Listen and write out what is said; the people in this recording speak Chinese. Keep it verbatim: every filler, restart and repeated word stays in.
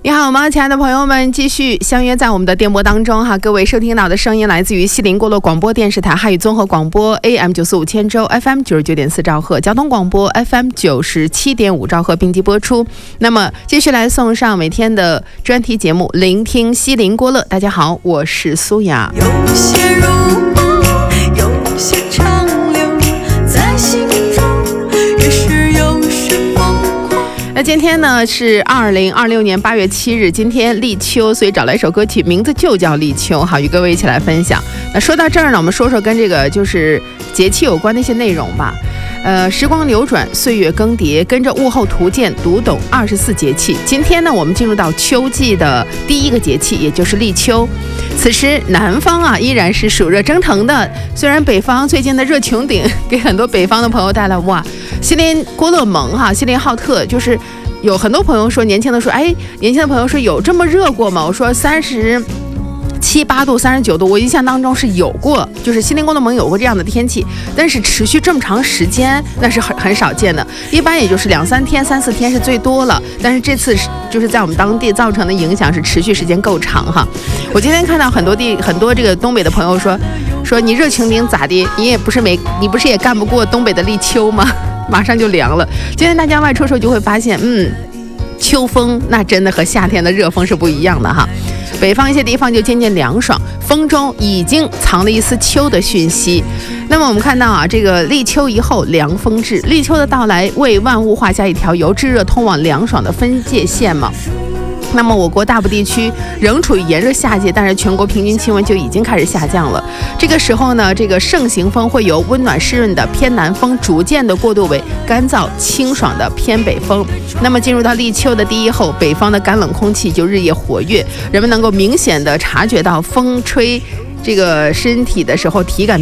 你好吗，亲爱的朋友们，继续相约在我们的电波当中哈。各位收听到的声音来自于西林过乐广播电视台汉语综合广播 A M 九四五千州 F M 九十九点四兆赫，交通广播 F M 九十七点五兆赫并机播出。那么继续来送上每天的专题节目，聆听西林过乐。大家好，我是苏雅。 有些如梦，有些长留在心中，也是有时疯狂。 那今天呢是二零二六年八月七日，今天立秋，所以找来一首歌曲，名字就叫立秋，好，与各位一起来分享。那说到这儿呢，我们说说跟这个就是节气有关的一些内容吧。呃，时光流转，岁月更迭，跟着物候图鉴读懂二十四节气。今天呢，我们进入到秋季的第一个节气，也就是立秋。此时南方啊依然是暑热蒸腾的，虽然北方最近的热穹顶给很多北方的朋友带来哇，西林郭勒盟哈，西林浩特，就是有很多朋友说，年轻的说，哎，年轻的朋友说有这么热过吗？我说三十七八度、三十九度，我印象当中是有过，就是西林郭勒盟有过这样的天气，但是持续这么长时间，那是很很少见的，一般也就是两三天、三四天是最多了。但是这次就是在我们当地造成的影响是持续时间够长哈。我今天看到很多地很多这个东北的朋友说，说你热穹顶咋的？你也不是没，你不是也干不过东北的立秋吗？马上就凉了。今天大家外出的时候就会发现，嗯，秋风那真的和夏天的热风是不一样的哈。北方一些地方就渐渐凉爽，风中已经藏了一丝秋的讯息。那么我们看到啊，这个立秋以后凉风至，立秋的到来为万物画下一条由炙热通往凉爽的分界线嘛。那么我国大部地区仍处于炎热夏季，但是全国平均气温就已经开始下降了。这个时候呢，这个盛行风会由温暖湿润的偏南风逐渐的过渡为干燥清爽的偏北风。那么进入到立秋的第一后，北方的干冷空气就日夜活跃，人们能够明显的察觉到风吹这个身体的时候体感的